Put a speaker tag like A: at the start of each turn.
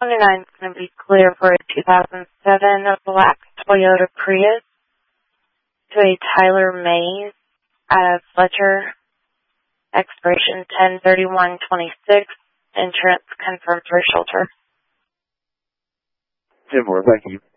A: 29 is going to be clear for a 2007 black Toyota Prius to a Tyler Mays out of Fletcher. Expiration 10/31/26. Insurance confirmed for shelter.
B: 10-4, thank you.